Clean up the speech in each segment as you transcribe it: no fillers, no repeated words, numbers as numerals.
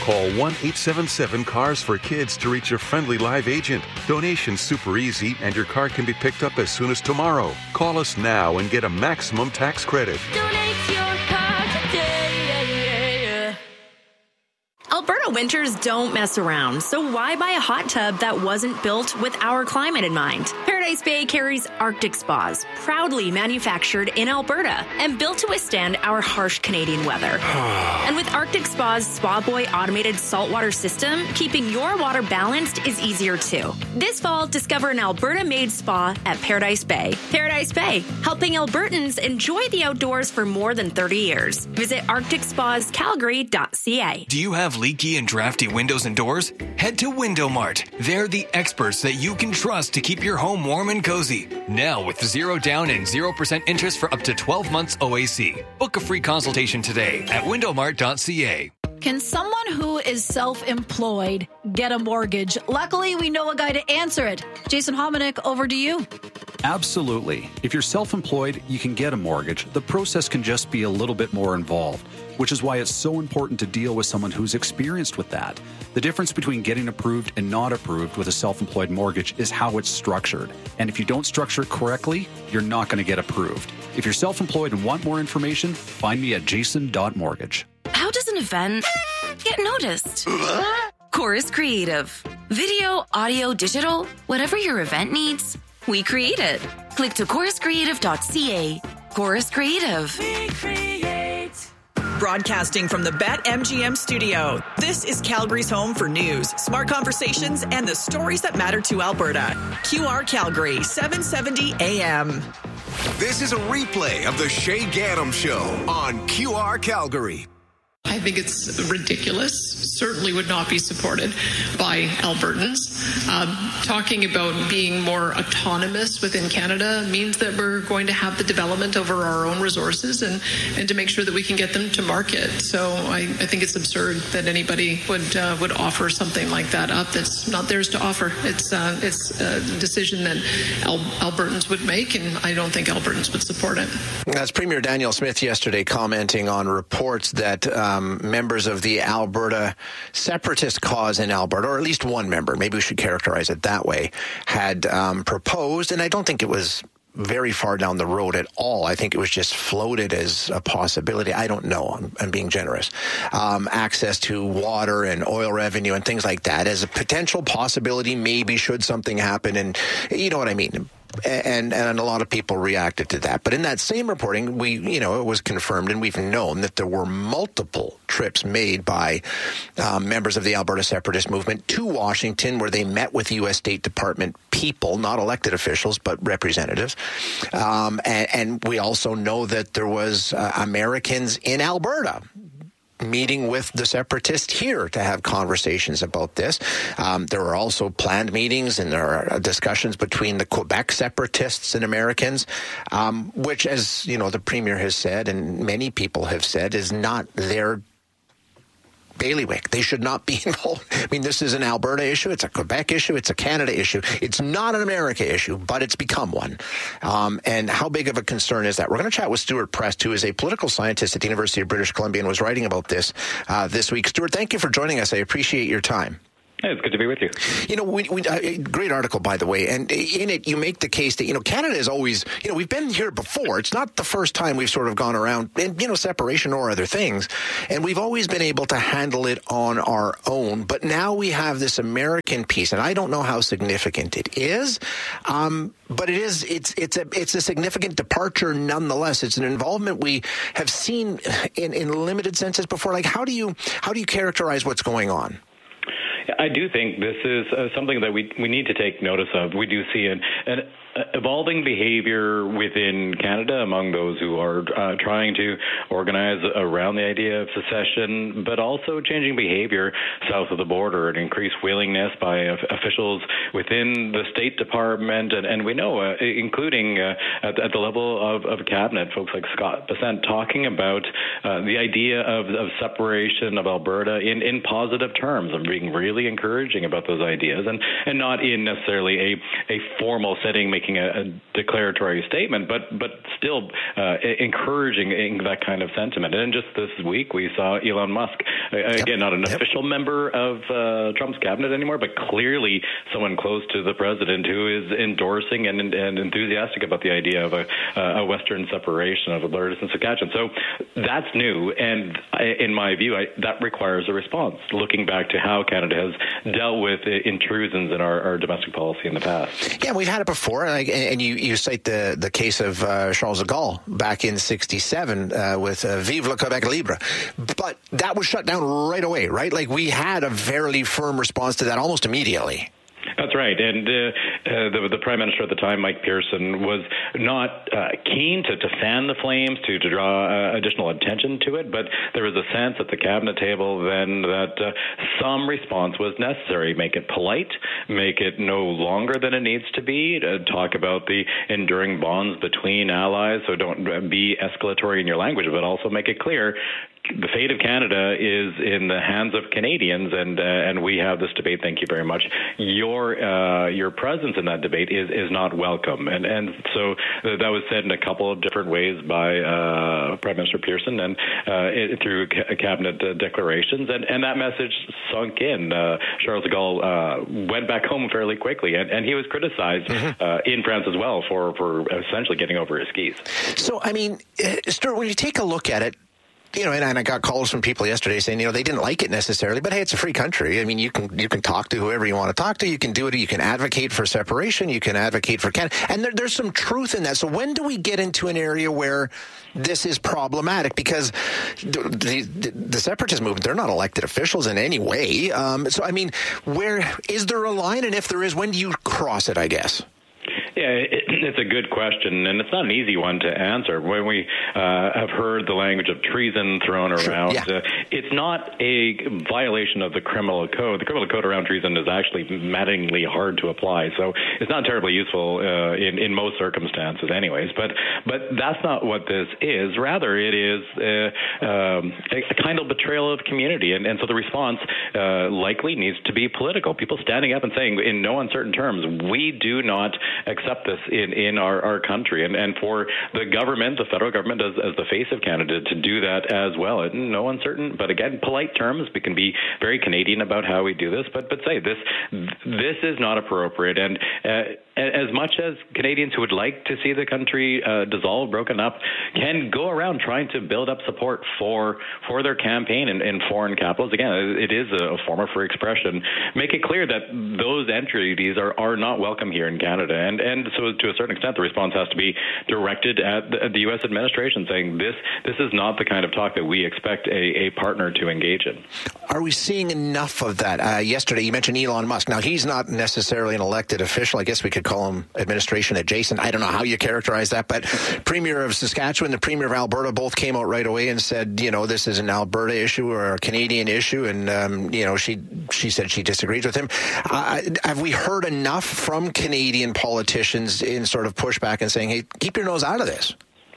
Call 1-877-CARS for Kids to reach a friendly live agent. Donation's super easy, and your car can be picked up as soon as tomorrow. Call us now and get a maximum tax credit. Donate your car today. Alberta winters don't mess around, so why buy a hot tub that wasn't built with our climate in mind? Paradise Bay carries Arctic Spas, proudly manufactured in Alberta and built to withstand our harsh Canadian weather. And with Arctic Spa's Spa Boy automated saltwater system, keeping your water balanced is easier too. This fall, discover an Alberta-made spa at Paradise Bay. Paradise Bay, helping Albertans enjoy the outdoors for more than 30 years. Visit arcticspascalgary.ca. Do you have leaky and drafty windows and doors? Head to Window Mart. They're the experts that you can trust to keep your home warm and cozy. Now with 0 down and 0% interest for up to 12 months OAC. Book a free consultation today at windowmart.ca. Can someone who is self-employed get a mortgage? Luckily, we know a guy to answer it. Jason Hominick, over to you. Absolutely. If you're self-employed, you can get a mortgage. The process can just be a little bit more involved, which is why it's so important to deal with someone who's experienced with that. The difference between getting approved and not approved with a self-employed mortgage is how it's structured. And if you don't structure it correctly, you're not going to get approved. If you're self-employed and want more information, find me at jason.mortgage. How does an event get noticed? Chorus Creative. Video, audio, digital, whatever your event needs, we create it. Click to choruscreative.ca. Chorus Creative. We create. Broadcasting from the BetMGM studio, this is Calgary's home for news, smart conversations, and the stories that matter to Alberta. QR Calgary, 770 AM. This is a replay of the Shay Gaddam Show on QR Calgary. I think it's ridiculous, certainly would not be supported by Albertans. Talking about being more autonomous within Canada means that we're going to have the development over our own resources and to make sure that we can get them to market. So I think it's absurd that anybody would offer something like that up that's not theirs to offer. It's a decision that Albertans would make, and I don't think Albertans would support it. That's Premier Danielle Smith yesterday commenting on reports that members of the Alberta separatist cause in Alberta, or at least one member, maybe we should characterize it that way, had proposed, and I don't think it was very far down the road at all. I think it was just floated as a possibility. I don't know. I'm being generous. Access to water and oil revenue and things like that as a potential possibility, maybe should something happen. And you know what I mean? And a lot of people reacted to that. But in that same reporting, it was confirmed, and we've known that there were multiple trips made by members of the Alberta separatist movement to Washington, where they met with U.S. State Department people, not elected officials, but representatives. And we also know that there was Americans in Alberta meeting with the separatists here to have conversations about this. There were also planned meetings, and there are discussions between the Quebec separatists and Americans, which, as you know, the Premier has said, and many people have said, is not their bailiwick. They should not be involved. I mean, this is an Alberta issue. It's a Quebec issue. It's a Canada issue. It's not an America issue, but it's become one. And how big of a concern is that? We're going to chat with Stuart Prest, who is a political scientist at the University of British Columbia and was writing about this this week. Stuart, thank you for joining us. I appreciate your time. Yeah, it's good to be with you. You know, great article, by the way. And in it, you make the case that, Canada is always, we've been here before. It's not the first time we've sort of gone around, and, separation or other things. And we've always been able to handle it on our own. But now we have this American piece, and I don't know how significant it is. But it's a significant departure nonetheless. It's an involvement we have seen in limited senses before. Like, how do you characterize what's going on? I do think this is something that we need to take notice of. We do see an evolving behavior within Canada among those who are trying to organize around the idea of secession, but also changing behavior south of the border and increased willingness by officials within the State Department, and we know, including at the level of cabinet, folks like Scott Bessent talking about the idea of separation of Alberta in positive terms and being really encouraging about those ideas, and not in necessarily a formal setting making a declaratory statement, but still encouraging that kind of sentiment. And just this week, we saw Elon Musk again, not an official member of Trump's cabinet anymore, but clearly someone close to the president who is endorsing and enthusiastic about the idea of a Western separation of Alberta and Saskatchewan. So that's new, and in my view, that requires a response, looking back to how Canada has dealt with intrusions in our domestic policy in the past. Yeah, we've had it before, and you cite the case of Charles de Gaulle back in '67 with Vive le Québec Libre, but that was shut down right away, right? Like, we had a fairly firm response to that almost immediately. That's right. And the Prime Minister at the time, Mike Pearson, was not keen to fan the flames, to draw additional attention to it, but there was a sense at the cabinet table then that some response was necessary. Make it polite, make it no longer than it needs to be, talk about the enduring bonds between allies, so don't be escalatory in your language, but also make it clear the fate of Canada is in the hands of Canadians, and we have this debate. Thank you very much. Your presence in that debate is not welcome, and so that was said in a couple of different ways by Prime Minister Pearson and through cabinet declarations, and that message sunk in. Charles de Gaulle went back home fairly quickly, and he was criticized in France as well for essentially getting over his skis. So, I mean, Stuart, when you take a look at it, and I got calls from people yesterday saying, they didn't like it necessarily, but hey, it's a free country. I mean, you can talk to whoever you want to talk to. You can do it. You can advocate for separation. You can advocate for Canada. And there's some truth in that. So when do we get into an area where this is problematic? Because the separatist movement, they're not elected officials in any way. So, I mean, where is there a line? And if there is, when do you cross it, I guess? Yeah, it's a good question, and it's not an easy one to answer. When we have heard the language of treason thrown around, it's not a violation of the criminal code. The criminal code around treason is actually maddeningly hard to apply, so it's not terribly useful in most circumstances anyways. But that's not what this is. Rather, it is a kind of betrayal of community, and so the response likely needs to be political. People standing up and saying, in no uncertain terms, we do not accept this in our country, and for the government, the federal government, as the face of Canada, to do that as well. In no uncertain, but again, polite terms. We can be very Canadian about how we do this, but say this is not appropriate. And as much as Canadians who would like to see the country dissolved, broken up, can go around trying to build up support for their campaign in foreign capitals, again, it is a form of free expression. Make it clear that those entities are not welcome here in Canada, and so to a certain extent, the response has to be directed at the U.S. administration, saying this is not the kind of talk that we expect a partner to engage in. Are we seeing enough of that? Yesterday, you mentioned Elon Musk. Now, he's not necessarily an elected official. I guess we could call him administration adjacent. I don't know how you characterize that, but Premier of Saskatchewan, the Premier of Alberta, both came out right away and said, this is an Alberta issue or a Canadian issue, and she said she disagrees with him. Have we heard enough from Canadian politicians in sort of pushback and saying, hey, keep your nose out of this?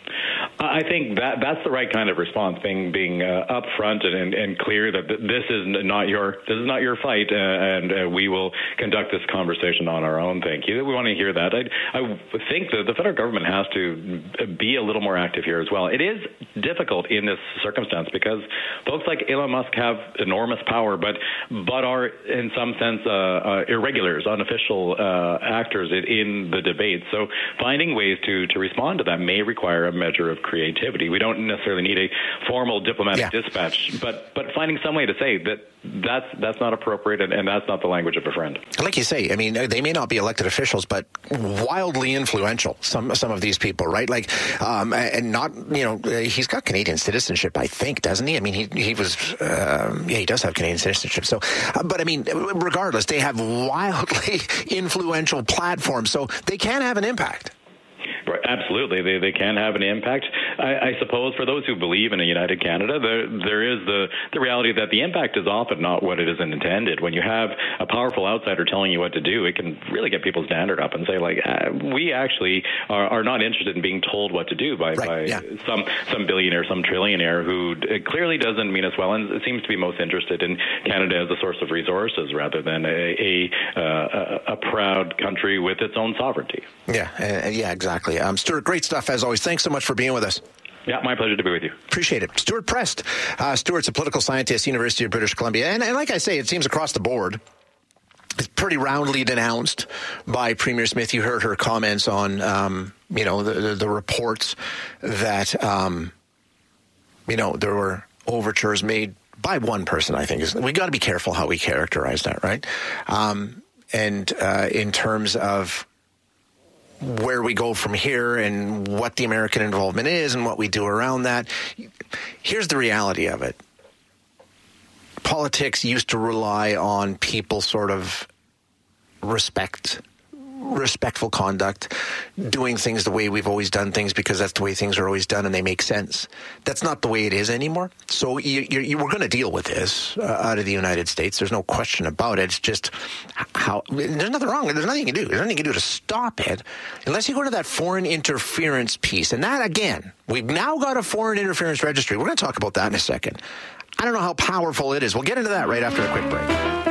I think that's the right kind of response, being upfront and clear that this is not your fight, and we will conduct this conversation on our own. Thank you. We want to hear that. I think that the federal government has to be a little more active here as well. It is difficult in this circumstance because folks like Elon Musk have enormous power, but are in some sense irregulars, unofficial actors in the debate. So finding ways to respond to that may require a measure of creativity. We don't necessarily need a formal diplomatic dispatch, but finding some way to say that's not appropriate and that's not the language of a friend. Like you say, I mean, they may not be elected officials, but wildly influential. Some of these people, right? Like, and not, he's got Canadian citizenship, I think, doesn't he? I mean, he was, he does have Canadian citizenship. So, but I mean, regardless, they have wildly influential platforms, so they can have an impact. Absolutely. They can have an impact. I suppose for those who believe in a united Canada, there is the reality that the impact is often not what it is intended. When you have a powerful outsider telling you what to do, it can really get people's standard up and say, like, we actually are not interested in being told what to do by some billionaire, some trillionaire who clearly doesn't mean us well and seems to be most interested in Canada as a source of resources rather than a proud country with its own sovereignty. Yeah, exactly. Stuart, great stuff as always. Thanks so much for being with us. Yeah, my pleasure to be with you. Appreciate it. Stuart Prest. Stuart's a political scientist, University of British Columbia. And like I say, it seems across the board, it's pretty roundly denounced by Premier Smith. You heard her comments on, the reports that, there were overtures made by one person, I think. We got to be careful how we characterize that, right? In terms of where we go from here and what the American involvement is and what we do around that, here's the reality of it. Politics used to rely on people sort of respectful conduct, doing things the way we've always done things because that's the way things are always done and they make sense. That's not the way it is anymore. So we're going to deal with this out of the United States. There's no question about it. It's just how there's nothing wrong. There's nothing you can do. There's nothing you can do to stop it unless you go to that foreign interference piece. And that, again, we've now got a foreign interference registry. We're going to talk about that in a second. I don't know how powerful it is. We'll get into that right after a quick break.